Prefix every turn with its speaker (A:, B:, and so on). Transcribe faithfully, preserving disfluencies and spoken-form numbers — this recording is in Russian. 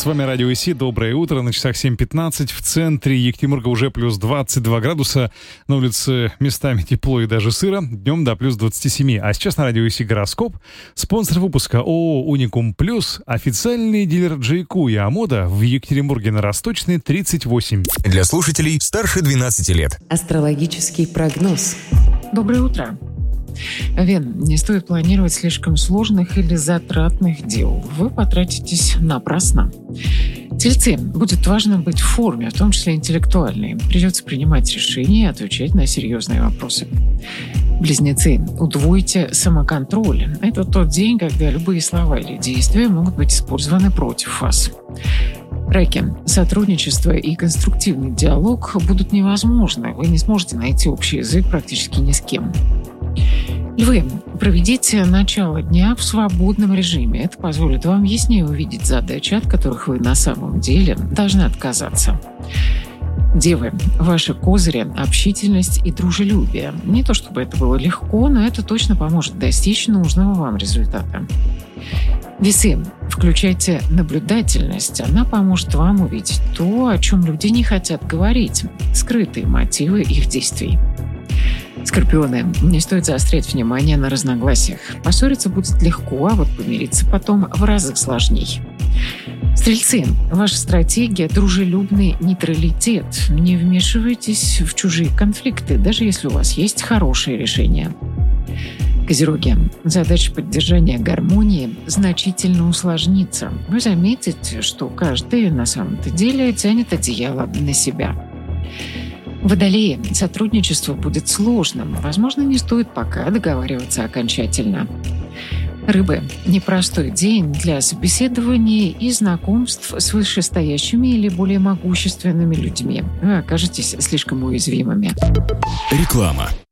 A: С вами Радио ИСИ. Доброе утро. На часах семь пятнадцать. В центре Екатеринбурга уже плюс двадцать два градуса. На улице местами тепло и даже сыро. Днем до плюс двадцать семь. А сейчас на Радио ИСИ гороскоп. Спонсор выпуска ООО «Уникум Плюс». Официальный дилер Джейку и Амода в Екатеринбурге на Росточной, тридцать восемь.
B: Для слушателей старше двенадцати лет.
C: Астрологический прогноз.
D: Доброе утро. Вен, не стоит планировать слишком сложных или затратных дел. Вы потратитесь напрасно. Тельцы, будет важно быть в форме, в том числе интеллектуальной. Придется принимать решения и отвечать на серьезные вопросы. Близнецы, удвойте самоконтроль. Это тот день, когда любые слова или действия могут быть использованы против вас. Раки, сотрудничество и конструктивный диалог будут невозможны. Вы не сможете найти общий язык практически ни с кем. Львы, проведите начало дня в свободном режиме. Это позволит вам яснее увидеть задачи, от которых вы на самом деле должны отказаться. Девы, ваши козыри – общительность и дружелюбие. Не то чтобы это было легко, но это точно поможет достичь нужного вам результата. Весы, включайте наблюдательность. Она поможет вам увидеть то, о чем люди не хотят говорить, скрытые мотивы их действий. Скорпионы, не стоит заострять внимание на разногласиях. Поссориться будет легко, а вот помириться потом в разы сложней. Стрельцы, ваша стратегия – дружелюбный нейтралитет. Не вмешивайтесь в чужие конфликты, даже если у вас есть хорошие решения. Козероги, задача поддержания гармонии значительно усложнится. Вы заметите, что каждый на самом-то деле тянет одеяло на себя. Водолеи, сотрудничество будет сложным. Возможно, не стоит пока договариваться окончательно. Рыбы, непростой день для собеседований и знакомств с вышестоящими или более могущественными людьми. Вы окажетесь слишком уязвимыми.
B: Реклама.